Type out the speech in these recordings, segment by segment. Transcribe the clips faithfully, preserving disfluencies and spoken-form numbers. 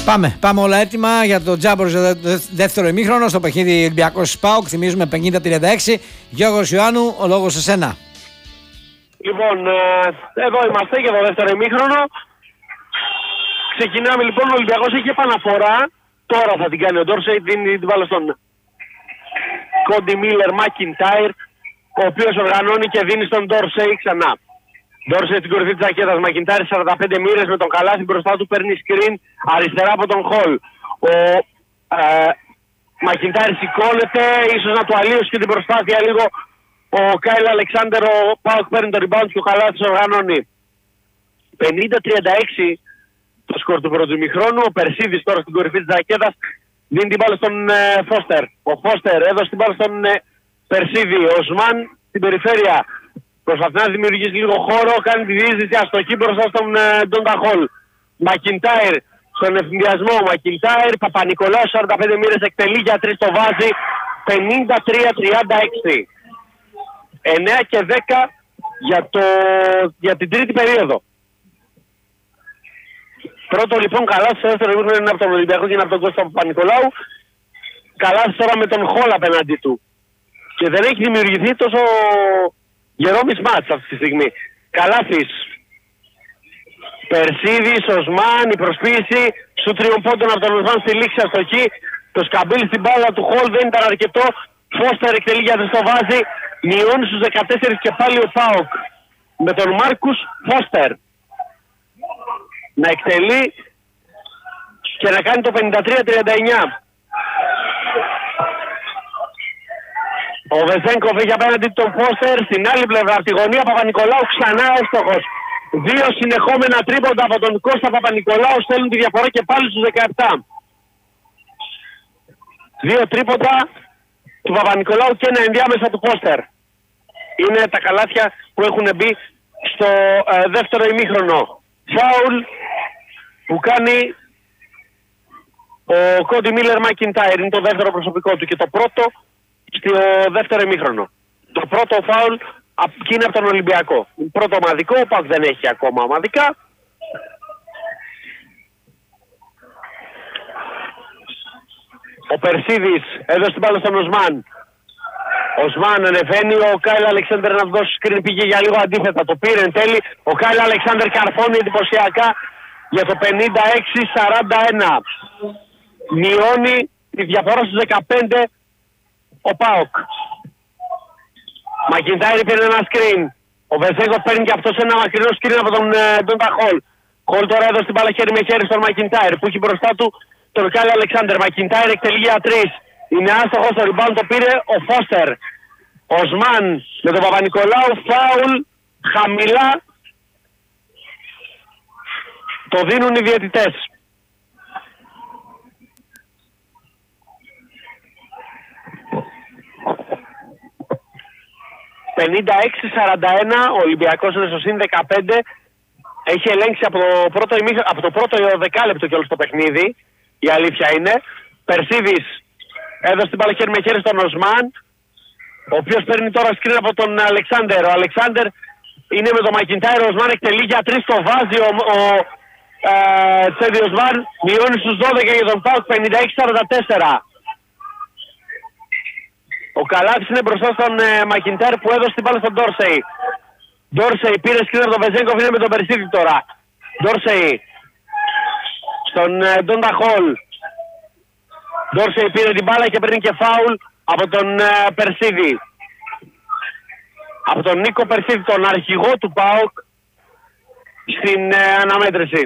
Πάμε, πάμε όλα έτοιμα για το Τζάμπορ στο δεύτερο ημίχρονο στο παιχνίδι Ολυμπιακός ΠΑΟΚ. Θυμίζουμε πενήντα τριάντα έξι. Γιώργος Ιωάννου, ο λόγος σε σένα. Λοιπόν, εδώ είμαστε για το δεύτερο ημίχρονο. Ξεκινάμε λοιπόν, ο Ολυμπιακός έχει επαναφορά. Τώρα θα την κάνει ο Ντόρσεϊ, την, την βάλω στον Κόντι Μίλερ Μακιντάιρ, ο οποίος οργανώνει και δίνει στον Ντόρσεϊ ξανά. Ντόρσεϊ στην κορυφή της ζακέτας, Μακιντάιρ σαράντα πέντε μοίρες με τον καλάθι μπροστά του, παίρνει screen αριστερά από τον Χολ. Ο ε, Μακιντάιρ σηκώνεται, ίσως να του αλλίωσε και την προσπάθεια λίγο ο Κάιλ Αλεξάνδερ, ο Πάοκ παίρνει το rebound και ο καλάθις οργανώνει. πενήντα τριάντα έξι το σκορ του πρώτου ημιχρόνου. Ο Περσίδης τώρα στην κορυφή της ζακέτας δίνει την μπάλα στον ε, Φώστερ. Ο Φώστερ έδωσε την μπάλα στον ε, Περσίδη. Ο Οσμάν στην περιφέρεια προσπαθεί να δημιουργήσει λίγο χώρο, κάνει τη διείσδυση αστοχή μπροστά στον ε, Ντόντα Χολ. Μακιντάιρ στον ευθυνδιασμό. Μακιντάιρ, Παπα-Νικολάου σαράντα πέντε μοίρες, εκτελεί για τρεις, το βάζει. πενήντα τρία τριάντα έξι. εννέα και δέκα για, το, για την τρίτη περίοδο. Πρώτο λοιπόν καλάθι, στο δεύτερο ημίχρονο είναι από τον Ολυμπιακό και είναι από τον Κώστα Παπα-Νικολάου. Καλάθι τώρα με τον Χολ απέναντί του. Και δεν έχει δημιουργηθεί τόσο γερόμις μάτς αυτή τη στιγμή. Καλάθις, Περσίδης, Οσμάν, η προσποίηση σου τριών πόντων από τον Οσμάν στη λήξη αστοχή. Το σκαμπίλι στην μπάλα του Χολ δεν ήταν αρκετό. Φώστερ εκτελεί για τρεις, το βάζει. Μειώνει στους δεκατέσσερα και πάλι ο ΠΑΟΚ με τον Μάρκους Φώστερ να εκτελεί και να κάνει το πενήντα τρία τριάντα εννιά. Ο Βεζένκοφ έχει απέναντι τον Φώστερ. Στην άλλη πλευρά από τη γωνία Παπα-Νικολάου ξανά εύστοχος. Δύο συνεχόμενα τρίποντα από τον Κώστα Παπα-Νικολάου στέλνουν τη διαφορά και πάλι στους δεκαεπτά. Δύο τρίποντα του Παπα-Νικολάου και ένα ενδιάμεσα του Φώστερ. Είναι τα καλάθια που έχουν μπει στο ε, δεύτερο ημίχρονο. Φάουλ που κάνει ο Κόντι Μίλερ Μακιντάιρ. Είναι το δεύτερο προσωπικό του και το πρώτο στο δεύτερο ημίχρονο. Το πρώτο φάουλ είναι από τον Ολυμπιακό. Πρώτο ομαδικό, ο ΠΑΟΚ δεν έχει ακόμα ομαδικά. Ο Περσίδης έδωσε την μπάλα στον Οσμάν. Ο Οσμάν ανεβαίνει, ο Κάιλ Αλεξάνδερ να δώσει screen, πήγε για λίγο αντίθετα. Το πήρε εν τέλει. Ο Κάιλ Αλεξάνδερ καρφώνει εντυπωσιακά για το πενήντα έξι σαράντα ένα. Μειώνει τη διαφορά στους δεκαπέντε ο ΠΑΟΚ. Μακιντάιρ πήρε ένα screen. Ο Βεζέγκοφ παίρνει και αυτός ένα μακρινό screen από τον Ντόντα Χολ. Χολ τώρα έδωσε την μπάλα χέρι με χέρι στον Μακιντάιρ που έχει μπροστά του τον Κάιλ Αλεξάνδερ. Μακιντάιρ εκτελεί για τρεις. Είναι άστοχος, το rebound το πήρε ο Φώστερ. Ο Οσμάν με τον Παπα-Νικολάου, φάουλ, χαμηλά. Το δίνουν οι διαιτητές. πενήντα έξι σαράντα ένα, ο Ολυμπιακός είναι στο συν δεκαπέντε. Έχει ελέγξει από το πρώτο, από το πρώτο δεκάλεπτο και όλο το παιχνίδι. Η αλήθεια είναι. Περσίδης έδωσε την μπάλα χέρι με χέρι στον Οσμάν, ο οποίος παίρνει τώρα σκριν από τον Αλεξάνδερ. Ο Αλεξάνδερ είναι με τον Μακιντάιρ, ο Οσμάν εκτελεί για τρεις, το βάζει ο, ο ε, Τσέντι Οσμάν, μειώνει στους δώδεκα για τον ΠΑΟΚ, πενήντα έξι σαράντα τέσσερα. Ο Καλάθης είναι μπροστά στον ε, Μακιντάιρ που έδωσε την μπάλα στον Ντόρσεϊ. Ντόρσεϊ πήρε σκριν από τον Βεζέγκοφ, είναι με τον Περσίδη τώρα. Ντόρσεϊ στον ε, Ντόντα Χολ. Ντόρσεϊ πήρε την μπάλα και παίρνει και φάουλ από τον ε, Περσίδη. Από τον Νίκο Περσίδη, τον αρχηγό του ΠΑΟΚ στην ε, αναμέτρηση.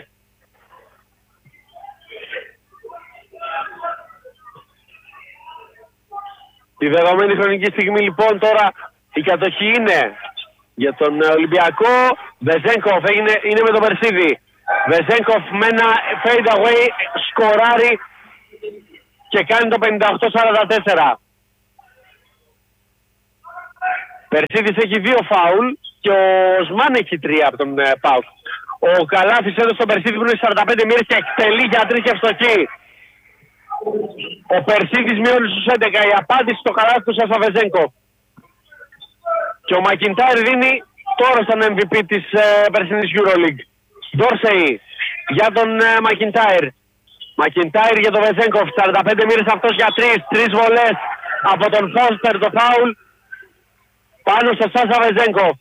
Τη δεδομένη χρονική στιγμή λοιπόν τώρα η κατοχή είναι για τον ε, Ολυμπιακό. Βεζένκοφ είναι, είναι με τον Περσίδη. Βεζένκοφ με ένα fade away σκοράρει και κάνει το πενήντα οκτώ σαράντα τέσσερα. Περσίδης έχει δύο φάουλ και ο Οσμάν έχει τρία από τον ε, ΠΑΟΚ. Ο Καλάθης έδωσε στον Περσίδη που είναι σαράντα πέντε μοίρες και εκτελεί για τρεις και ευστοχή. Ο Περσίδης μειώνει στους έντεκα. Η απάντηση στο Καλάθι του Σάσα Βεζένκο. Και ο Μακιντάιρ δίνει τώρα στον εμ βι πι της ε, περσινής EuroLeague. Ντόρσεϊ για τον ε, Μακιντάιρ. Μακιντάιρ για τον Βεζέγκοφ. σαράντα πέντε μοίρες αυτός για τρεις. Τρεις βολές από τον Φώστερ, το φάουλ πάνω στο Σάσα Βεζέγκοφ.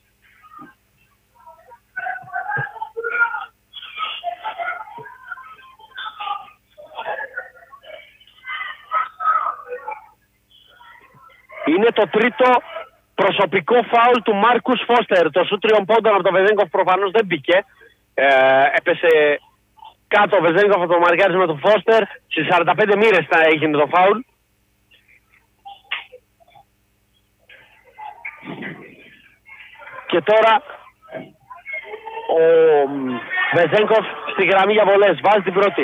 Είναι το τρίτο προσωπικό φάουλ του Μάρκους Φώστερ. Το σούτ τριών πόντων από τον Βεζέγκοφ προφανώς δεν μπήκε. Ε, έπεσε κάτω ο Βεζέγκοφ από το μαριάρισμα του Φώστερ. Στις σαράντα πέντε μοίρες θα έγινε το φάουλ. Και τώρα ο Βεζέγκοφ στη γραμμή για βολές. Βάζει την πρώτη.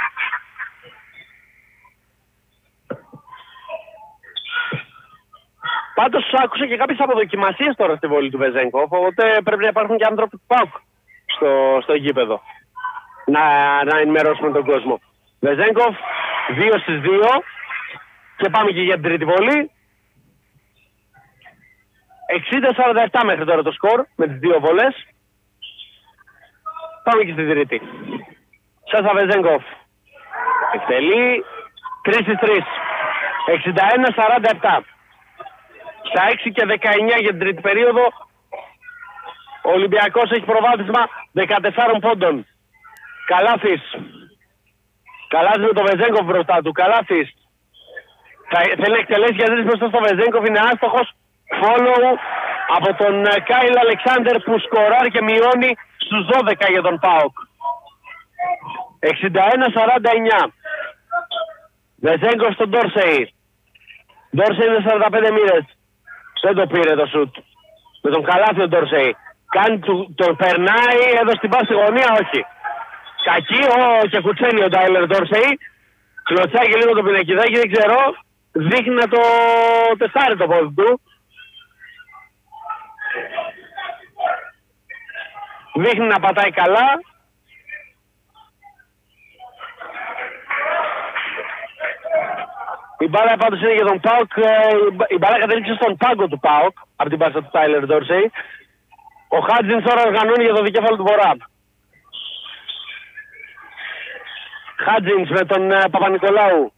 Πάντως άκουσα και κάποιες αποδοκιμασίες τώρα στη βολή του Βεζέγκοφ, οπότε πρέπει να υπάρχουν και άνθρωποι του ΠΑΟΚ στο, στο γήπεδο. Να, να ενημερώσουμε τον κόσμο. Βεζέγκοφ δύο στις δύο και πάμε και για την τρίτη βολή. εξήντα σαράντα επτά μέχρι τώρα το σκορ με τις δύο βολές. Πάμε και στην τρίτη. Σάσα Βεζέγκοφ εκτελεί τρεις στις τρεις. εξήντα ένα σαράντα επτά. Στα έξι και δεκαεννιά για την τρίτη περίοδο ο Ολυμπιακός έχει προβάδισμα δεκατεσσάρων πόντων. Καλάθης. Καλάθης με τον Βεζέγκοφ μπροστά του. Καλάθης. Θα, θέλει να εκτελέσει για τρεις μπροστά στο Βεζέγκοφ. Είναι άστοχος. Follow από τον Κάιλ Αλεξάνδερ που σκοράρει και μειώνει στους δώδεκα για τον ΠΑΟΚ. εξήντα ένα σαράντα εννιά. Βεζέγκοφ στον Ντόρσεϊ. Ντόρσεϊ είναι σαράντα πέντε μοίρες. Δεν το πήρε το σουτ. Με τον Καλάθι ο Ντόρσεϊ. Κάνει του, τον περνάει εδώ στην πάση γωνία, όχι. Κακή, ο, και κουτσένει ο Τάιλερ Ντόρσεϊ. Κλωτσάει και λίγο το πινακιδάκι, δεν ξέρω. Δείχνει να το τεστάρει το πόδι του. Δείχνει να πατάει καλά. Η μπάλα πάντως είναι για τον ΠΑΟΚ. Η μπάλα κατέληξε στον πάγκο του ΠΑΟΚ από την πάσα του Τάιλερ Ντόρσεϊ. Ο Χάτζινς τώρα οργανώνει για το δικέφαλο του Βορρά. Χάτζινς με τον uh, Παπα-Νικολάου.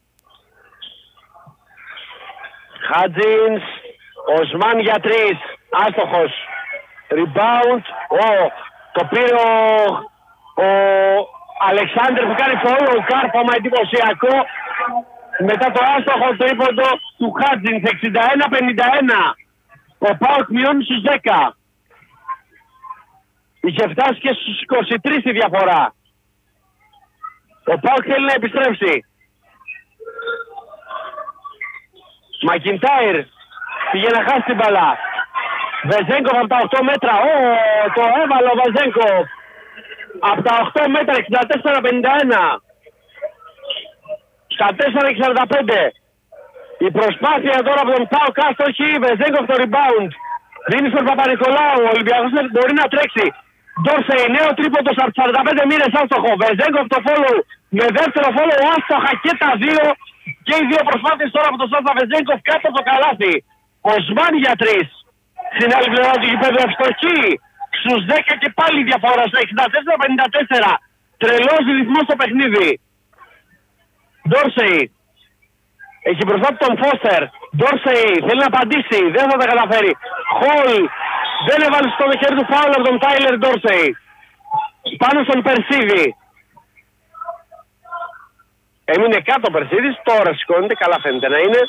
Χάτζινς. Οσμάν για τρεις. Άστοχος. Rebound. Oh, το πήρε ο, ο Αλεξάνδρ που κάνει follow. Κάρπαμα εντυπωσιακό. Μετά το άστοχο τρίποντο του Χάτζινς. εξήντα ένα πενήντα ένα. Ο ΠΑΟΚ μειώνει στους δέκα. Είχε φτάσει και στους είκοσι τρεις η διαφορά. Ο ΠΑΟΚ θέλει να επιστρέψει. Μακιντάιρ πήγε να χάσει την μπαλά. Βεζέγκοφ από τα οκτώ μέτρα. Ω, το έβαλε ο Βεζέγκοφ. Από τα οκτώ μέτρα εξήντα τέσσερα πενήντα ένα. Στα τέσσερα και σαράντα πέντε. Η προσπάθεια τώρα από τον ΠΑΟΚ άστοχη. Βεζέγκοφ το rebound. Δίνει στον Παπα-Νικολάου. Ο Ολυμπιακός μπορεί να τρέξει. Ντόρσεϊ, νέο τρίποντος από σαράντα πέντε μοίρες άστοχο. Βεζέγκοφ το follow. Με δεύτερο follow άστοχα και τα δύο. Και οι δύο προσπάθειες τώρα από τον Σάσα Βεζέγκοφ κάτω από το καλάθι. Οσμάν για τρεις. Στην άλλη πλευρά του γηπέδου ευστοχή. Στους δέκα και πάλι διαφορά. Στο εξήντα τέσσερα πενήντα τέσσερα. Τρελός ρυθμός στο παιχνίδι. Ντόρσεϊ. Έχει μπροστά του τον Φώστερ. Ντόρσεϊ θέλει να απαντήσει. Δεν θα τα καταφέρει. Χολ. Δεν έβαλε στο χέρι του φάουλ από τον Τάιλερ Ντόρσεϊ. Πάνω στον Περσίδη. Έμεινε κάτω ο Περσίδης. Τώρα σηκώνεται. Καλά φαίνεται να είναι.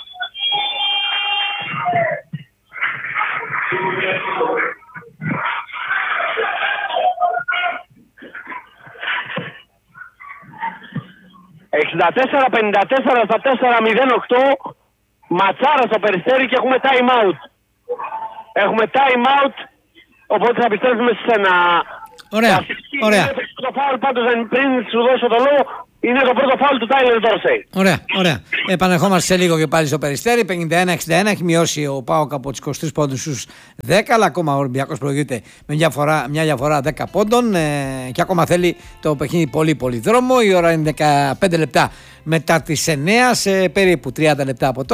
εξήντα τέσσερα πενήντα τέσσερα στα τέσσερα μηδέν οκτώ. Ματσάρα στο Περιστέρι και έχουμε time out. Έχουμε time out. Οπότε θα επιστρέψουμε σε ένα. Ωραία. Ωραία. Το φάουλ πάντως πριν σου δώσω το λόγο. Είναι το πρώτο φάουλ του Τάιλερ Ντόρσεϊ. Ωραία, ωραία. Επανερχόμαστε σε λίγο και πάλι στο Περιστέρι. πενήντα ένα εξήντα ένα έχει μειώσει ο ΠΑΟΚ από τους είκοσι τρεις πόντους στους δέκα. Αλλά ακόμα ο Ολυμπιακός προηγείται με μια, φορά, μια διαφορά δέκα πόντων. Ε, και ακόμα θέλει το παιχνίδι πολύ πολύ δρόμο. Η ώρα είναι δεκαπέντε λεπτά μετά τις εννιά, σε περίπου τριάντα λεπτά από τώρα.